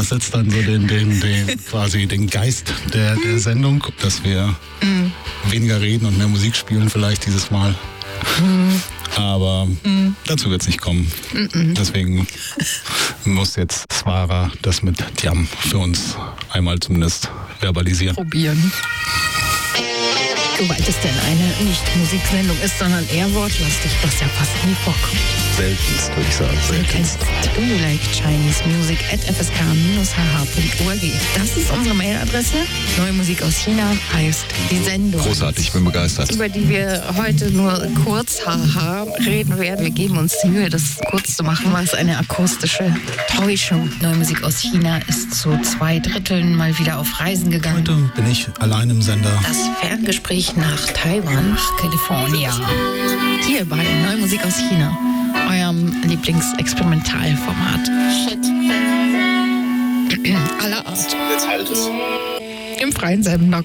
das setzt dann so quasi den Geist der Sendung, dass wir weniger reden und mehr Musik spielen vielleicht dieses Mal. Aber dazu wird es nicht kommen. Deswegen muss jetzt Svara das mit Tjam für uns einmal zumindest verbalisieren. Probieren. Soweit es denn eine Nicht-Musiksendung ist, sondern eher wortlastig, was ja fast nie vorkommt. Seltenst, würde ich sagen. Seltenst. Do you like Chinese music at fsk-hh.org. Das ist unsere Mailadresse. Neue Musik aus China heißt die Sendung. Großartig, ich bin begeistert. Über die wir heute nur kurz reden werden. Wir geben uns die Mühe, das kurz zu machen, weil es eine akustische Täuschung. Neue Musik aus China ist zu 2/3 mal wieder auf Reisen gegangen. Heute bin ich allein im Sender. Das Ferngespräch nach Taiwan, nach Kalifornien. Hier bei Neue Musik aus China, eurem Lieblingsexperimentalformat. Aller Art. Jetzt halt es. Im freien Sender.